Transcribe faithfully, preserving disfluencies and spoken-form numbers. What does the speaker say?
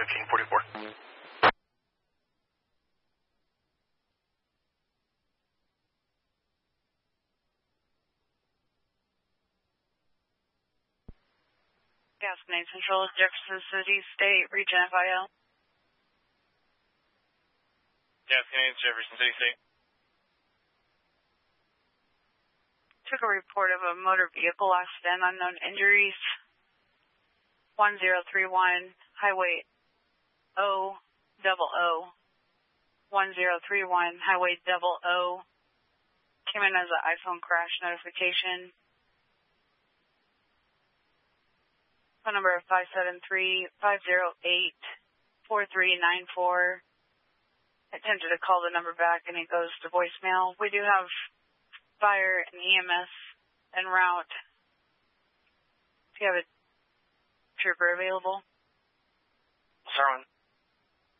fifteen forty-four. Gasconade Central, Jefferson City, State, Region F I L. Gasconade, Jefferson City, State. Took a report of a motor vehicle accident, unknown injuries. one zero three one, Highway O, double O. one zero three one, Highway double O. Came in as an iPhone crash notification. Phone number five seven three, five zero eight, four three nine four. Attempted to call the number back and it goes to voicemail. We do have fire and E M S en route. Do you have a trooper available? Sir,